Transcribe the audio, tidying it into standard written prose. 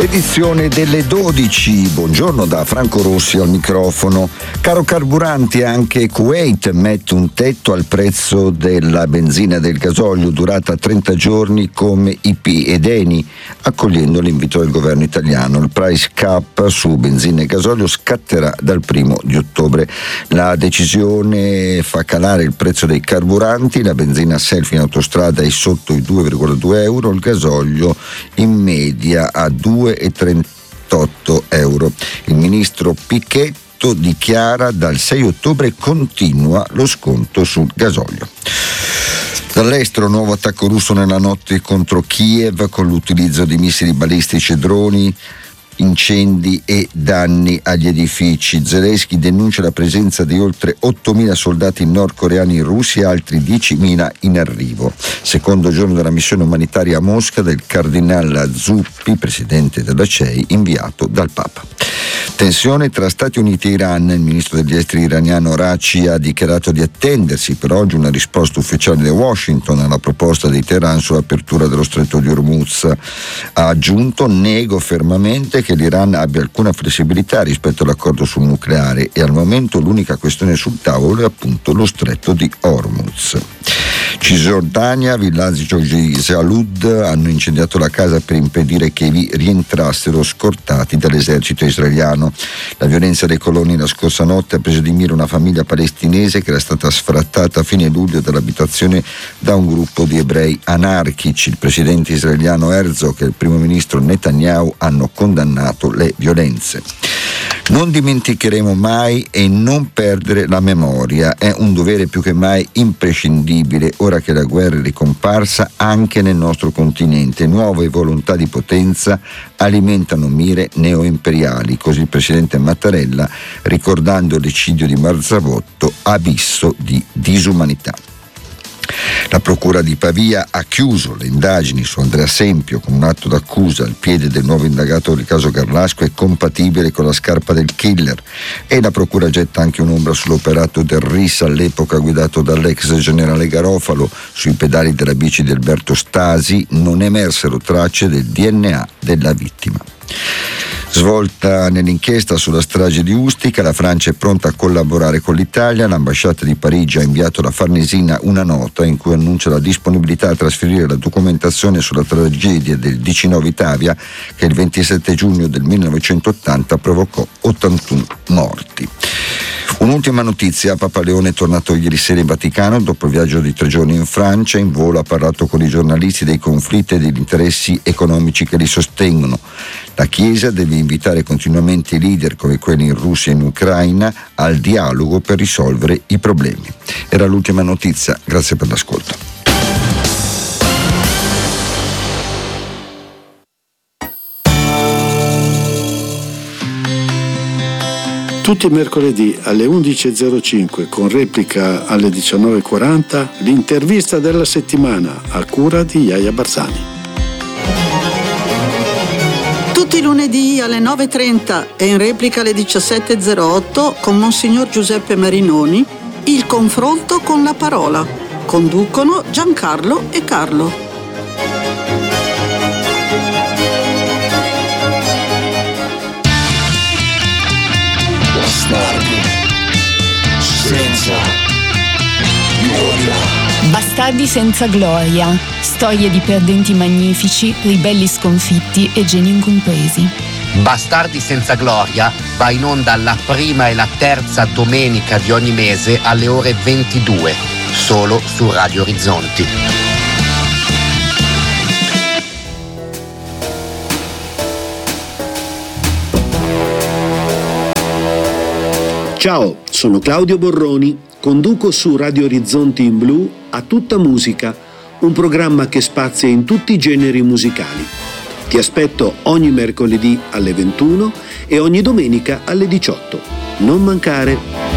Edizione delle 12. Buongiorno da Franco Rossi al microfono. Caro carburanti, anche Kuwait mette un tetto al prezzo della benzina e del gasolio, durata 30 giorni come IP ed Eni, accogliendo l'invito del governo italiano. Il price cap su benzina e gasolio scatterà dal 1 di ottobre. La decisione fa calare il prezzo dei carburanti, la benzina self in autostrada è sotto i 2,2 euro, il gasolio in media a 2,38 euro. Il ministro Pichetto dichiara: dal 6 ottobre continua lo sconto sul gasolio. Dall'estero, nuovo attacco russo nella notte contro Kiev con l'utilizzo di missili balistici e droni, incendi e danni agli edifici. Zelensky denuncia la presenza di oltre 8.000 soldati nordcoreani in Russia e altri 10.000 in arrivo. Secondo giorno della missione umanitaria a Mosca del cardinale Zuppi, presidente della CEI, inviato dal Papa. Tensione tra Stati Uniti e Iran. Il ministro degli esteri iraniano Raci ha dichiarato di attendersi per oggi una risposta ufficiale da Washington alla proposta di Teheran sull'apertura dello stretto di Hormuz. Ha aggiunto: nego fermamente che l'Iran abbia alcuna flessibilità rispetto all'accordo sul nucleare e al momento l'unica questione sul tavolo è appunto lo stretto di Hormuz. Cisgiordania, Villazzi Salud hanno incendiato la casa per impedire che vi rientrassero scortati dall'esercito israeliano. La violenza dei coloni la scorsa notte ha preso di mira una famiglia palestinese che era stata sfrattata a fine luglio dall'abitazione da un gruppo di ebrei anarchici. Il presidente israeliano Herzog e il primo ministro Netanyahu hanno condannato le violenze. Non dimenticheremo mai e non perdere la memoria, è un dovere più che mai imprescindibile ora che la guerra è ricomparsa anche nel nostro continente. Nuove volontà di potenza alimentano mire neoimperiali, così il presidente Mattarella, ricordando l'eccidio di Marzabotto, abisso di disumanità. La procura di Pavia ha chiuso le indagini su Andrea Sempio con un atto d'accusa. Il piede del nuovo indagato del caso Garlasco è compatibile con la scarpa del killer e la procura getta anche un'ombra sull'operato del RIS, all'epoca guidato dall'ex generale Garofalo. Sui pedali della bici di Alberto Stasi non emersero tracce del DNA della vittima. Svolta nell'inchiesta sulla strage di Ustica, la Francia è pronta a collaborare con l'Italia. L'ambasciata di Parigi ha inviato alla Farnesina una nota in cui annuncia la disponibilità a trasferire la documentazione sulla tragedia del DC-9 Italia che il 27 giugno del 1980 provocò 81 morti. Un'ultima notizia: Papa Leone è tornato ieri sera in Vaticano dopo il viaggio di 3 giorni in Francia. In volo ha parlato con i giornalisti dei conflitti e degli interessi economici che li sostengono. La Chiesa deve invitare continuamente i leader come quelli in Russia e in Ucraina al dialogo per risolvere i problemi. Era l'ultima notizia, grazie per l'ascolto. Tutti i mercoledì alle 11.05 con replica alle 19.40 l'intervista della settimana a cura di Iaia Barzani. Tutti i lunedì alle 9.30 e in replica alle 17.08 con Monsignor Giuseppe Marinoni, il confronto con la parola. Conducono Giancarlo e Carlo. Bastardi senza gloria, storie di perdenti magnifici, ribelli sconfitti e geni incompresi. Bastardi senza gloria va in onda la prima e la terza domenica di ogni mese alle ore 22, solo su Radio Orizzonti. Ciao, sono Claudio Borroni, conduco su Radio Orizzonti in Blu A Tutta Musica, un programma che spazia in tutti i generi musicali. Ti aspetto ogni mercoledì alle 21 e ogni domenica alle 18. Non mancare!